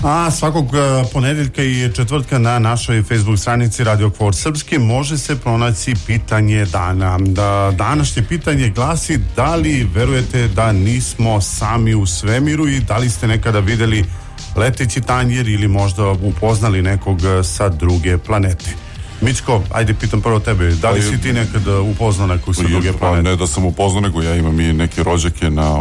A svakog ponedeljka i četvrtka na našoj Facebook stranici Radio Kvor Srpski može se pronaći pitanje dana. Današnje pitanje glasi: da li verujete da nismo sami u svemiru i da li ste nekada videli leteći tanjir ili možda upoznali nekog sa druge planete? Mičko, ajde pitam prvo tebe, da li si ti nekada upoznao nekog sa druge planete? Ne da sam upoznao, nego ja imam i neke rođake na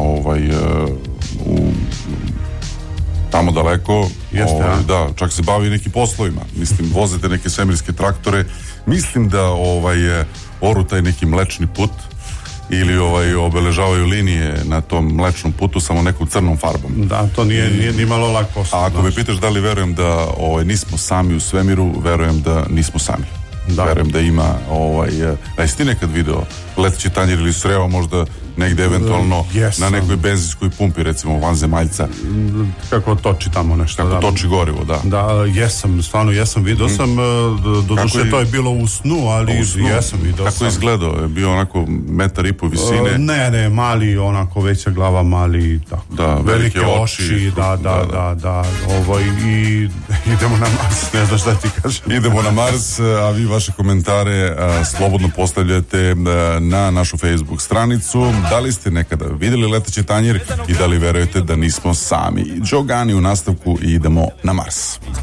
tamo daleko. Jeste, da, čak se bavi nekim poslovima. Mislim, vozite neke svemirske traktore. Mislim da oru taj neki mlečni put ili obeležavaju linije na tom mlečnom putu samo nekom crnom farbom. Da, to nije ni malo lak posao. A ako me pitaš da li verujem da nismo sami u svemiru, verujem da nismo sami. Da. Verujem da ima jesi ti nekad video leteći tanjir ili sreo možda negde eventualno na nekoj benzinskoj pumpi, recimo vanzemaljca, kako toči tamo nešto, kako toči gorivo, da. Da, stvarno jesam, video sam, doduše to je bilo u snu, ali jesam video. Kako je izgledao? Je bio onako 1,5 m visine? Ne, mali, onako veća glava, mali, da, velike oči, da, i idemo na Mars, ne znam šta ti kažem. Idemo na Mars, a vi vaše komentare slobodno postavljate na našu Facebook stranicu. Da li ste nekada vidjeli leteći tanjir i da li verujete da nismo sami? Joe Gani u nastavku i idemo na Mars.